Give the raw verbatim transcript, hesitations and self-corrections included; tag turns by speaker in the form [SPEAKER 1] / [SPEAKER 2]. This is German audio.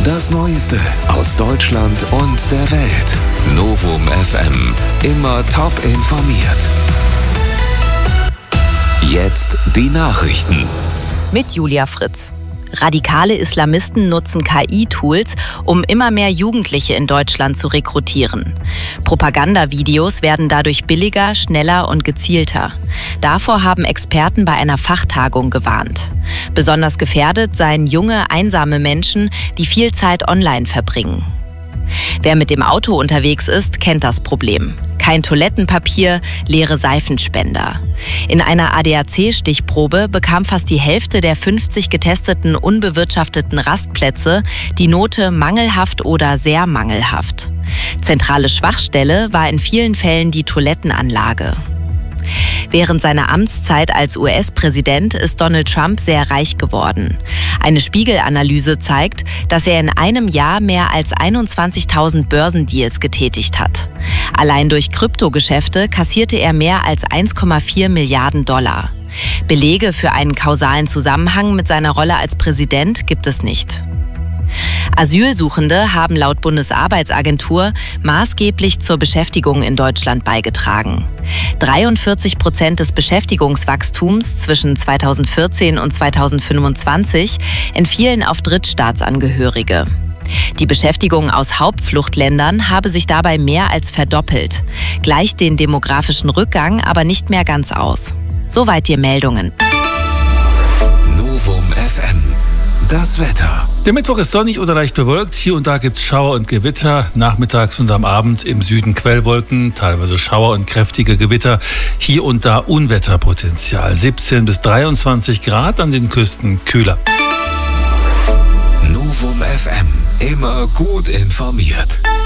[SPEAKER 1] Das Neueste aus Deutschland und der Welt. Novum F M. Immer top informiert. Jetzt die Nachrichten.
[SPEAKER 2] Mit Julia Fritz. Radikale Islamisten nutzen K I-Tools, um immer mehr Jugendliche in Deutschland zu rekrutieren. Propagandavideos werden dadurch billiger, schneller und gezielter. Davor haben Experten bei einer Fachtagung gewarnt. Besonders gefährdet seien junge, einsame Menschen, die viel Zeit online verbringen. Wer mit dem Auto unterwegs ist, kennt das Problem. Kein Toilettenpapier, leere Seifenspender. In einer A D A C-Stichprobe bekam fast die Hälfte der fünfzig getesteten unbewirtschafteten Rastplätze die Note mangelhaft oder sehr mangelhaft. Zentrale Schwachstelle war in vielen Fällen die Toilettenanlage. Während seiner Amtszeit als U S-Präsident ist Donald Trump sehr reich geworden. Eine Spiegel-Analyse zeigt, dass er in einem Jahr mehr als einundzwanzigtausend Börsendeals getätigt hat. Allein durch Kryptogeschäfte kassierte er mehr als eins Komma vier Milliarden Dollar. Belege für einen kausalen Zusammenhang mit seiner Rolle als Präsident gibt es nicht. Asylsuchende haben laut Bundesarbeitsagentur maßgeblich zur Beschäftigung in Deutschland beigetragen. dreiundvierzig Prozent des Beschäftigungswachstums zwischen zweitausendvierzehn und zweitausendfünfundzwanzig entfielen auf Drittstaatsangehörige. Die Beschäftigung aus Hauptfluchtländern habe sich dabei mehr als verdoppelt, gleicht den demografischen Rückgang aber nicht mehr ganz aus. Soweit die Meldungen.
[SPEAKER 1] Novum F M. Das Wetter.
[SPEAKER 3] Der Mittwoch ist sonnig oder leicht bewölkt. Hier und da gibt es Schauer und Gewitter. Nachmittags und am Abend im Süden Quellwolken, teilweise Schauer und kräftige Gewitter. Hier und da Unwetterpotenzial. siebzehn bis dreiundzwanzig Grad, an den Küsten kühler.
[SPEAKER 1] Novum F M. Immer gut informiert.